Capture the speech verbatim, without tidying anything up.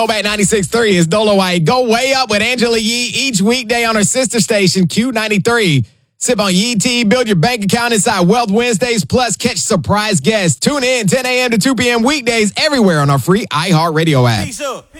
Throwback ninety-six point three is Dolo White. Go way up with Angela Yee each weekday on her sister station, Q ninety-three. Sip on Yee Tea, build your bank account inside Wealth Wednesdays, plus catch surprise guests. Tune in ten a.m. to two p.m. weekdays everywhere on our free iHeartRadio app. Peace up.